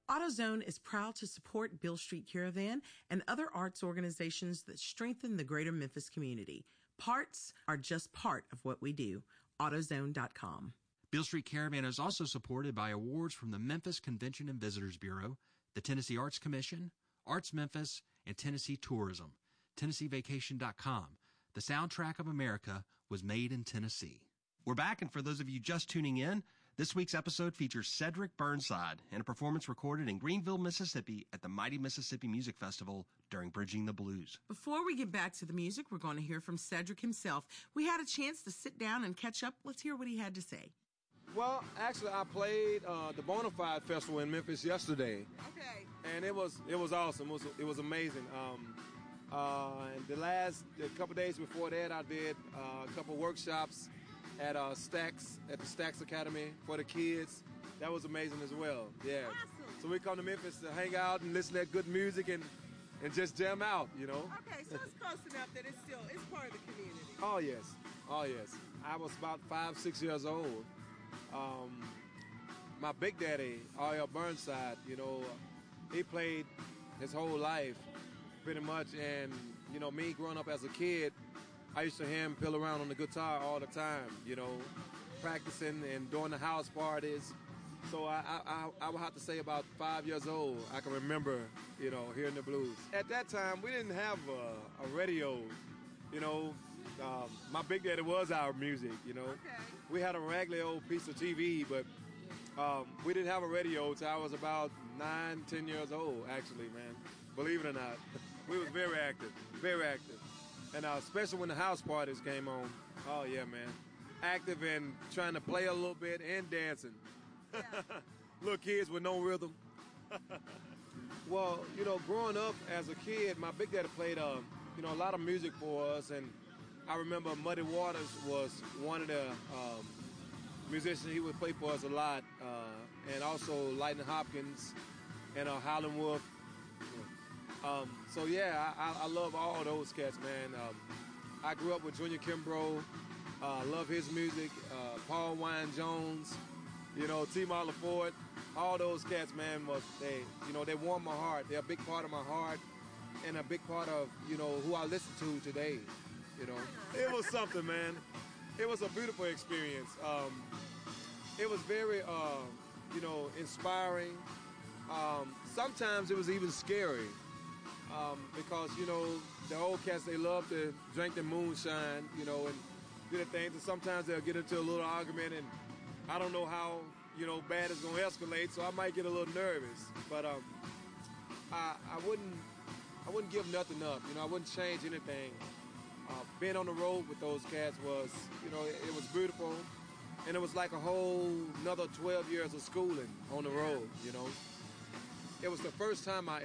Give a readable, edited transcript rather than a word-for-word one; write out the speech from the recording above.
AutoZone is proud to support Beale Street Caravan and other arts organizations that strengthen the greater Memphis community. Parts are just part of what we do. AutoZone.com. Beale Street Caravan is also supported by awards from the Memphis Convention and Visitors Bureau, the Tennessee Arts Commission, Arts Memphis, and Tennessee Tourism. TennesseeVacation.com. The soundtrack of America was made in Tennessee. We're back, and for those of you just tuning in, this week's episode features Cedric Burnside in a performance recorded in Greenville, Mississippi at the Mighty Mississippi Music Festival during Bridging the Blues. Before we get back to the music, we're going to hear from Cedric himself. We had a chance to sit down and catch up. Let's hear what he had to say. Well, actually, I played the Bonafide Festival in Memphis yesterday. Okay. And it was awesome. It was amazing. And the couple days before that, I did a couple workshops at the Stax Academy for the kids. That was amazing as well. Yeah. Awesome. So we come to Memphis to hang out and listen to good music and just jam out, you know. Okay, so it's close enough that it's part of the community. Oh yes. I was about 5-6 years old. My big daddy, R.L. Burnside, you know, he played his whole life pretty much, and you know, me growing up as a kid, I used to hear him pill around on the guitar all the time, you know, practicing and doing the house parties. So I would have to say about 5 years old, I can remember, you know, hearing the blues. At that time, we didn't have a radio, you know. My big daddy was our music, you know. Okay. We had a raggedy old piece of TV, but we didn't have a radio until I was about 9-10 years old, actually, man. Believe it or not. We was very active. And especially when the house parties came on. Oh, yeah, man. Active and trying to play a little bit and dancing. Yeah. Little kids with no rhythm. Well, you know, growing up as a kid, my big daddy played, you know, a lot of music for us. And I remember Muddy Waters was one of the musicians. He would play for us a lot. And also Lightning Hopkins and Howlin' Wolf. So yeah, I love all those cats, man. I grew up with Junior Kimbrough. Love his music. Paul Wine Jones, you know, T. Marla Ford. All those cats, man, they warm my heart. They're a big part of my heart and a big part of, you know, who I listen to today. You know, it was something, man. It was a beautiful experience. It was very, you know, inspiring. Sometimes it was even scary. Because, you know, the old cats, they love to drink the moonshine, you know, and do the things. And sometimes they'll get into a little argument, and I don't know how, you know, bad it's going to escalate, so I might get a little nervous. But I wouldn't give nothing up. You know, I wouldn't change anything. Being on the road with those cats was, you know, it was beautiful. And it was like a whole another 12 years of schooling on the road, you know. It was the first time I